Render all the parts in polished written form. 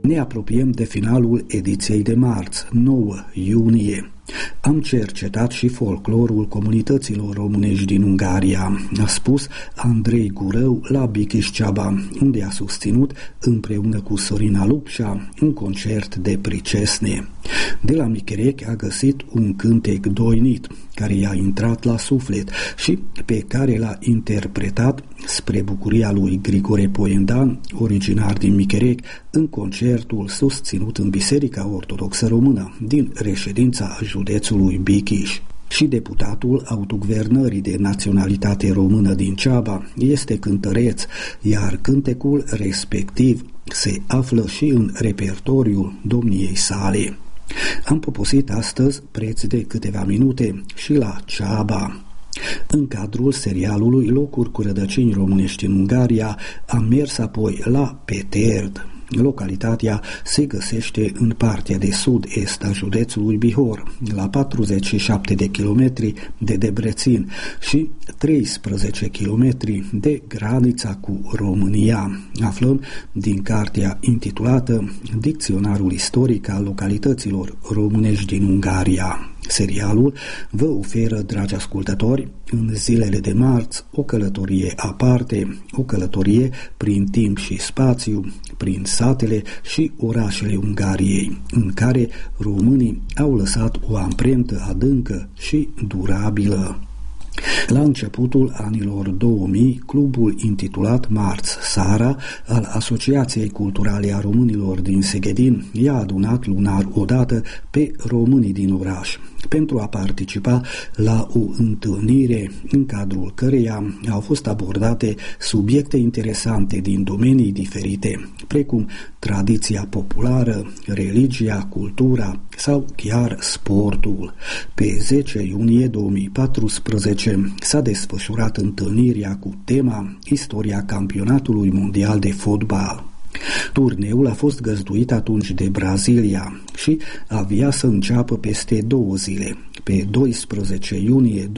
Ne apropiem de finalul ediției de marți, 9 iunie. Am cercetat și folclorul comunităților românești din Ungaria, a spus Andrei Gurău la Bikiș-Ceaba, unde a susținut împreună cu Sorina Lupșa un concert de pricesne. De la Micherechi a găsit un cântec doinit, care i-a intrat la suflet și pe care l-a interpretat spre bucuria lui Grigore Poendan, originar din Micherechi, în concertul susținut în Biserica Ortodoxă Română din reședința județului Bikiș. Și deputatul autoguvernării de naționalitate română din Ceaba este cântăreț, iar cântecul respectiv se află și în repertoriul domniei sale. Am poposit astăzi preț de câteva minute și la Ceaba. În cadrul serialului Locuri cu rădăcini românești în Ungaria am mers apoi la Peterd. Localitatea se găsește în partea de sud-est a județului Bihor, la 47 de kilometri de Debrețin și 13 kilometri de granița cu România. Aflăm din cartea intitulată Dicționarul istoric al localităților românești din Ungaria. Serialul vă oferă, dragi ascultători, în zilele de marți o călătorie aparte, o călătorie prin timp și spațiu, prin satele și orașele Ungariei, în care românii au lăsat o amprentă adâncă și durabilă. La începutul anilor 2000, clubul intitulat Marți Sara al Asociației Culturale a Românilor din Seghedin i-a adunat lunar odată pe românii din oraș pentru a participa la o întâlnire în cadrul căreia au fost abordate subiecte interesante din domenii diferite, precum tradiția populară, religia, cultura sau chiar sportul. Pe 10 iunie 2014 s-a desfășurat întâlnirea cu tema Istoria campionatului mondial de fotbal. Turneul a fost găzduit atunci de Brazilia și avea să înceapă peste 2 zile, pe 12 iunie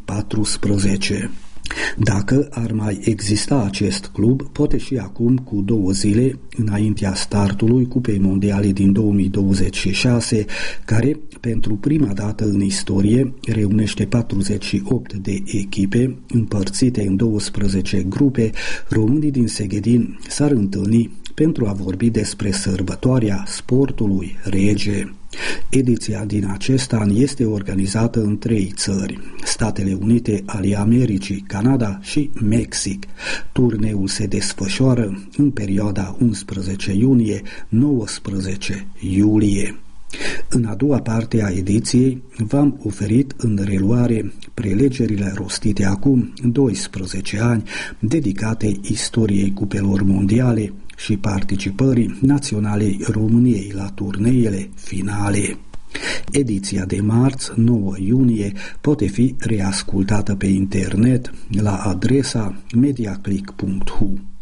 2014. Dacă ar mai exista acest club, poate și acum cu 2 zile înaintea startului Cupei Mondiale din 2026, care pentru prima dată în istorie reunește 48 de echipe împărțite în 12 grupe, românii din Seghedin s-ar întâlni pentru a vorbi despre sărbătoarea sportului rege. Ediția din acest an este organizată în 3 țări, Statele Unite ale Americii, Canada și Mexic. Turneul se desfășoară în perioada 11 iunie-19 iulie. În a doua parte a ediției v-am oferit în reluare prelegerile rostite acum 12 ani dedicate istoriei cupelor mondiale și participării naționalei României la turneele finale. Ediția de marți, 9 iunie, poate fi reascultată pe internet la adresa mediaclick.hu.